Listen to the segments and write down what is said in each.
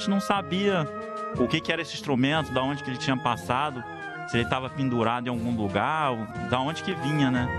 gente não sabia o que era esse instrumento, da onde que ele tinha passado, se ele estava pendurado em algum lugar, da onde que vinha, né?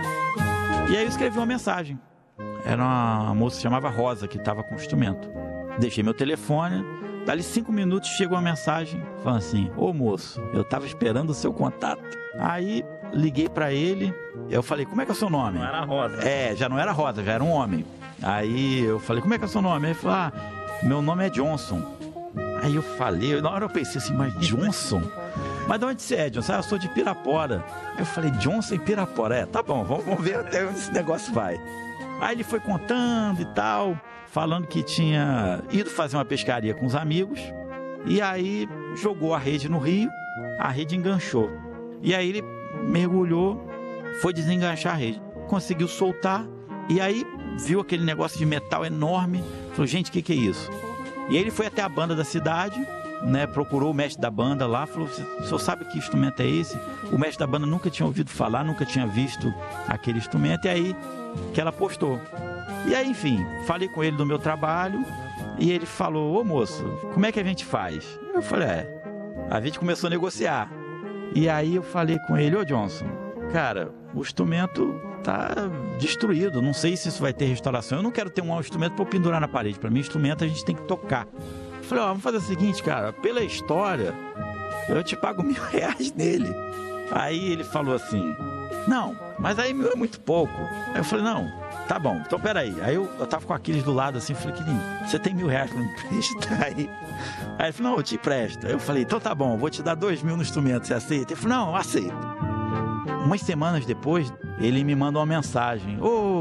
E aí eu escrevi uma mensagem. Era uma moça que se chamava Rosa, que estava com o instrumento. Deixei meu telefone, dali 5 minutos chegou uma mensagem, falando assim: ô moço, eu estava esperando o seu contato. Aí liguei para ele, eu falei: como é que é o seu nome? Não era Rosa. Já não era Rosa, já era um homem. Aí eu falei: como é que é o seu nome? Ele falou: meu nome é Johnson. Aí eu falei, na hora eu pensei assim: mas Johnson? Mas de onde você é, Johnson? Eu sou de Pirapora. Aí eu falei: Johnson em Pirapora? Tá bom, vamos ver até onde esse negócio vai. Aí ele foi contando e tal, falando que tinha ido fazer uma pescaria com os amigos, e aí jogou a rede no rio, a rede enganchou. E aí ele mergulhou, foi desenganchar a rede, conseguiu soltar, e aí viu aquele negócio de metal enorme, falou: gente, o que é isso? E aí ele foi até a banda da cidade, né, procurou o mestre da banda lá, falou: o senhor sabe que instrumento é esse? O mestre da banda nunca tinha ouvido falar, nunca tinha visto aquele instrumento, e aí que ela postou. E aí, enfim, falei com ele do meu trabalho, e ele falou: ô moço, como é que a gente faz? Eu falei: a gente começou a negociar. E aí eu falei com ele: ô Johnson, cara, o instrumento tá destruído, não sei se isso vai ter restauração, eu não quero ter um instrumento para pendurar na parede, para mim instrumento a gente tem que tocar. Eu falei: vamos fazer o seguinte, cara, pela história eu te pago R$1.000 nele. Aí ele falou assim: não, mas aí 1.000 é muito pouco. Aí eu falei: não, tá bom, então peraí. Aí eu tava com aqueles do lado assim, falei: Quirinho, você tem R$1.000 pra me emprestar aí? Aí ele falou: não, eu te empresto. Aí eu falei: então tá bom, vou te dar 2.000 no instrumento, você aceita? Ele falou: não, eu aceito. Umas semanas depois, ele me manda uma mensagem: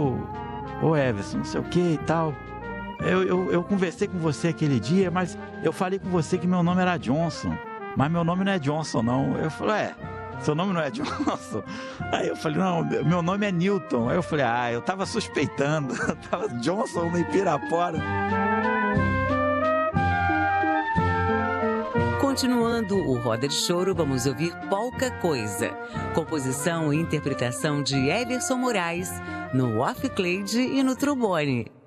ô Everson, não sei o que e tal. Eu conversei com você aquele dia, mas eu falei com você que meu nome era Johnson, mas meu nome não é Johnson não. Eu falei: seu nome não é Johnson? Aí eu falei: não, meu nome é Newton. Aí eu falei: eu tava suspeitando, tava Johnson no Pirapora. Continuando o Roda de Choro, vamos ouvir Pouca Coisa, composição e interpretação de Everson Moraes, no Off Cleide e no trombone.